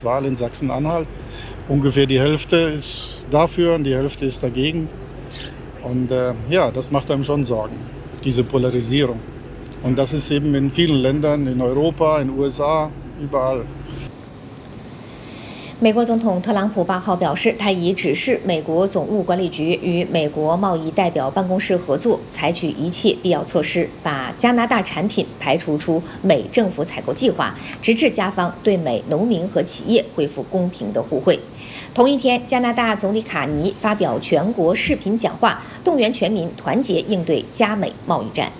Wahl in Sachsen-Anhalt. Ungefähr die Hälfte ist dafür und die Hälfte ist dagegen. Und ja, das macht einem schon Sorgen, diese Polarisierung. Und das ist eben in vielen Ländern, in Europa, in den USA, überall. 美国总统特朗普8号表示，他已指示美国总务管理局与美国贸易代表办公室合作，采取一切必要措施，把加拿大产品排除出美政府采购计划，直至加方对美农民和企业恢复公平的互惠。同一天，加拿大总理卡尼发表全国视频讲话，动员全民团结应对加美贸易战。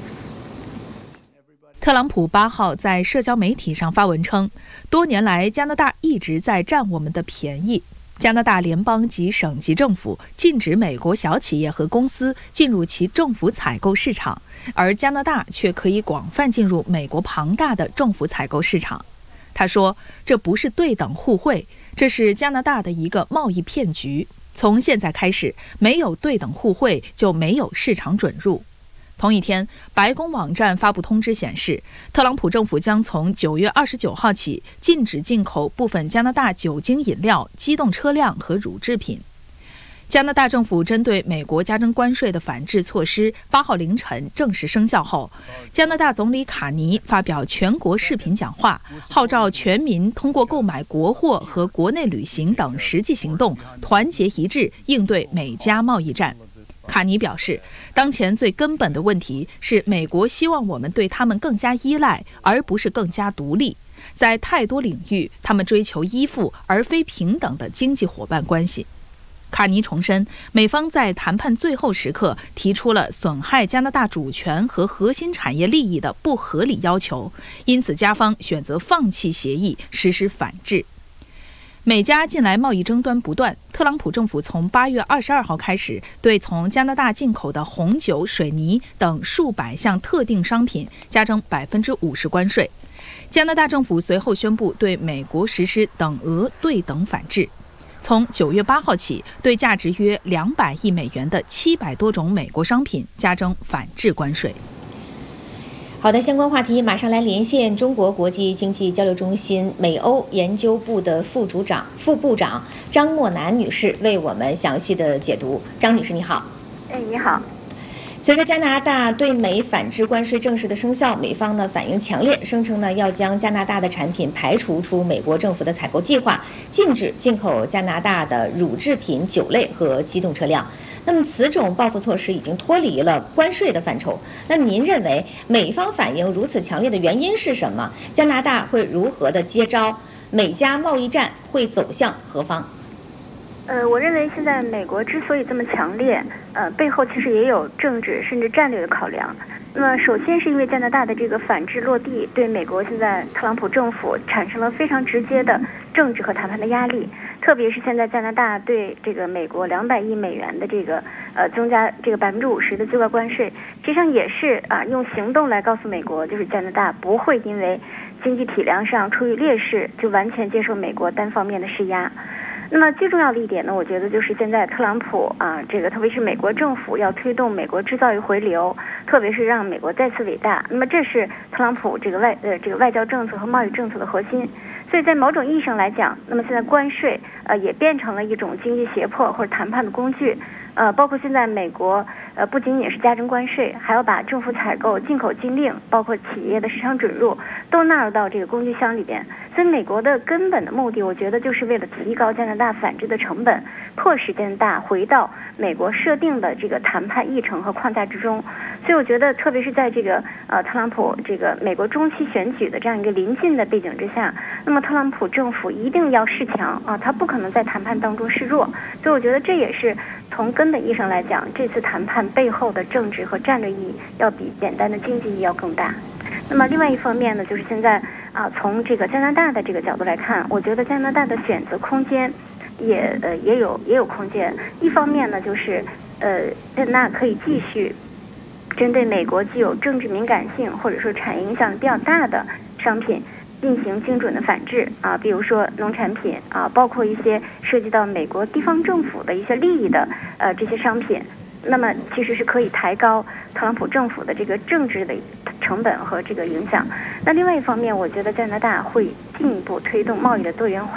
特朗普8号在社交媒体上发文称，多年来加拿大一直在占我们的便宜。加拿大联邦及省级政府禁止美国小企业和公司进入其政府采购市场，而加拿大却可以广泛进入美国庞大的政府采购市场。他说，这不是对等互惠，这是加拿大的一个贸易骗局。从现在开始，没有对等互惠，就没有市场准入。同一天，白宫网站发布通知显示，特朗普政府将从9月29号起禁止进口部分加拿大酒精饮料、机动车辆和乳制品。加拿大政府针对美国加征关税的反制措施8号凌晨正式生效后，加拿大总理卡尼发表全国视频讲话，号召全民通过购买国货和国内旅行等实际行动，团结一致应对美加贸易战。卡尼表示，当前最根本的问题是美国希望我们对他们更加依赖，而不是更加独立。在太多领域，他们追求依附而非平等的经济伙伴关系。卡尼重申，美方在谈判最后时刻提出了损害加拿大主权和核心产业利益的不合理要求，因此加方选择放弃协议，实施反制。美加近来贸易争端不断，特朗普政府从8月22号开始，对从加拿大进口的红酒、水泥等数百项特定商品加征50%关税。加拿大政府随后宣布对美国实施等额对等反制，从9月8号起，对价值约200亿美元的700多种美国商品加征反制关税。 好的，相关话题马上来连线中国国际经济交流中心美欧研究部的副部长张默楠女士为我们详细的解读。张女士，你好。 你好。 随着加拿大对美反制关税正式的生效，美方呢反应强烈，声称呢要将加拿大的产品排除出美国政府的采购计划，禁止进口加拿大的乳制品、酒类和机动车辆。那么此种报复措施已经脱离了关税的范畴。那您认为美方反应如此强烈的原因是什么？加拿大会如何的接招？美加贸易战会走向何方？ 我认为现在美国之所以这么强烈，背后其实也有政治甚至战略的考量。那么首先是因为加拿大的这个反制落地，对美国现在特朗普政府产生了非常直接的政治和谈判的压力。特别是现在加拿大对这个美国200亿美元的这个增加这个50%的最高关税，实际上也是用行动来告诉美国，就是加拿大不会因为经济体量上处于劣势就完全接受美国单方面的施压。那么最重要的一点呢，我觉得就是现在特朗普这个特别是美国政府要推动美国制造业回流，特别是让美国再次伟大。那么这是特朗普这个外交政策和贸易政策的核心。所以在某种意义上来讲，那么现在关税也变成了一种经济胁迫或者谈判的工具。包括现在美国不仅仅是加征关税，还要把政府采购、进口禁令，包括企业的市场准入，都纳入到这个工具箱里边。所以美国的根本的目的，我觉得就是为了提高加拿大反制的成本，迫使加拿大回到美国设定的这个谈判议程和框架之中。所以我觉得，特别是在这个特朗普这个美国中期选举的这样一个临近的背景之下，那么特朗普政府一定要示强他不可能在谈判当中示弱。所以我觉得这也是从根本意义上来讲，这次谈判背后的政治和战略意义要比简单的经济意义要更大。那么另外一方面呢，就是现在从这个加拿大的这个角度来看，我觉得加拿大的选择空间也有空间。一方面呢，就是加拿大可以继续针对美国具有政治敏感性或者说产业影响比较大的商品进行精准的反制比如说农产品包括一些涉及到美国地方政府的一些利益的这些商品，那么其实是可以抬高特朗普政府的这个政治的成本和这个影响。那另外一方面，我觉得加拿大会进一步推动贸易的多元化。